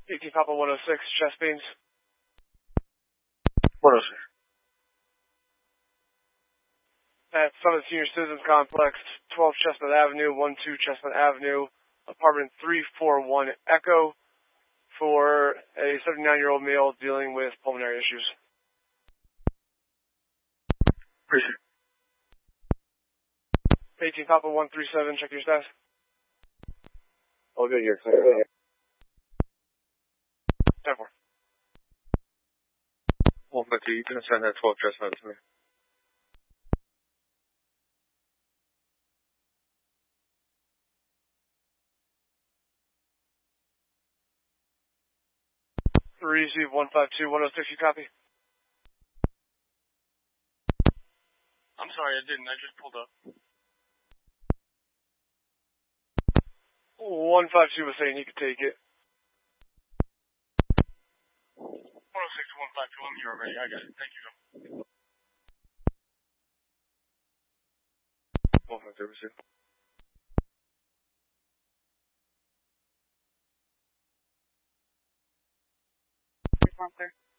18 Papa 106, chest pains. 106. At Summit Senior Citizens Complex, 12 Chestnut Avenue, 12 Chestnut Avenue, apartment 341 Echo, for a 79-year-old male dealing with pulmonary issues. Appreciate it. 18 Papa 137, check your status. All good here. Clear. 10-4. 152, you can send that 12 Chestnut to me. Receive 152, 106, you copy? I'm sorry, I didn't. I just pulled up. 152 was saying he could take it. 106 to 152, I'm here already. I got it. Thank you. 152, receive. Clear.